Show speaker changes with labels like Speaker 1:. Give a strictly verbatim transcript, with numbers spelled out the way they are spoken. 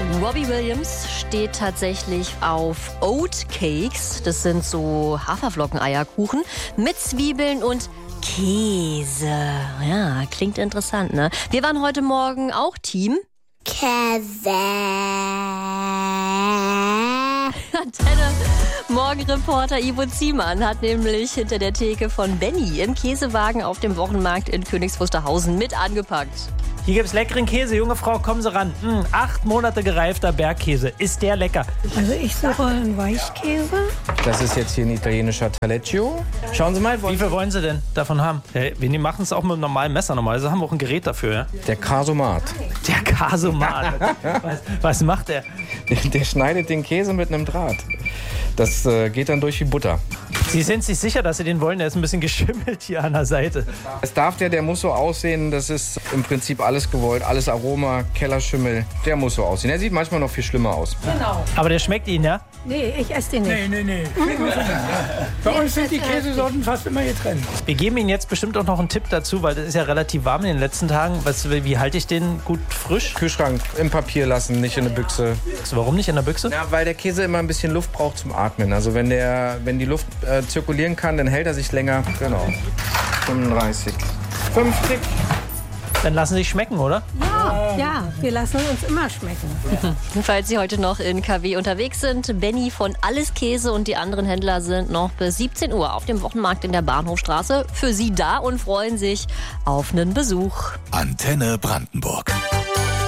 Speaker 1: Robbie Williams steht tatsächlich auf Oatcakes. Das sind so Haferflocken-Eierkuchen mit Zwiebeln und Käse. Ja, klingt interessant, ne? Wir waren heute Morgen auch Team
Speaker 2: Käse.
Speaker 1: Antenne Morgenreporter Ivo Ziemann hat nämlich hinter der Theke von Benny im Käsewagen auf dem Wochenmarkt in Königs Wusterhausen mit angepackt.
Speaker 3: Hier gibt's leckeren Käse. Junge Frau, kommen Sie ran. Mmh, acht Monate gereifter Bergkäse. Ist der lecker?
Speaker 4: Also ich suche einen Weichkäse.
Speaker 5: Das ist jetzt hier ein italienischer Taleggio. Schauen Sie mal.
Speaker 3: Wie viel wollen Sie denn davon haben? Ja, wir machen es auch mit einem normalen Messer. Normalerweise haben wir auch ein Gerät dafür. Ja?
Speaker 5: Der Casomat.
Speaker 3: Der Casomat. was, was macht der?
Speaker 5: der? Der schneidet den Käse mit einem Draht. Das äh, geht dann durch wie Butter.
Speaker 3: Sie sind sich sicher, dass Sie den wollen? Der ist ein bisschen geschimmelt hier an der Seite.
Speaker 5: Es darf der, der muss so aussehen. Das ist im Prinzip alles gewollt. Alles Aroma, Kellerschimmel. Der muss so aussehen. Der sieht manchmal noch viel schlimmer aus.
Speaker 4: Genau.
Speaker 3: Aber der schmeckt Ihnen, ja?
Speaker 4: Nee, ich esse den nicht.
Speaker 6: Nee, nee, nee. Bei uns sind die Käsesorten fast immer getrennt.
Speaker 3: Wir geben Ihnen jetzt bestimmt auch noch einen Tipp dazu, weil das ist ja relativ warm in den letzten Tagen. Was, wie halte ich den gut frisch?
Speaker 5: Kühlschrank im Papier lassen, nicht in eine Büchse.
Speaker 3: Warum nicht in der Büchse?
Speaker 5: Ja, weil der Käse immer ein bisschen Luft braucht zum Atmen. Also wenn, der, wenn die Luft äh, zirkulieren kann, dann hält er sich länger. Genau. fünfunddreißig. fünfzig.
Speaker 3: Dann lassen Sie sich schmecken, oder?
Speaker 4: Ja, ja, wir lassen uns immer schmecken.
Speaker 1: Falls Sie heute noch in K W unterwegs sind, Benny von Alles Käse und die anderen Händler sind noch bis siebzehn Uhr auf dem Wochenmarkt in der Bahnhofstraße für Sie da und freuen sich auf einen Besuch.
Speaker 7: Antenne Brandenburg.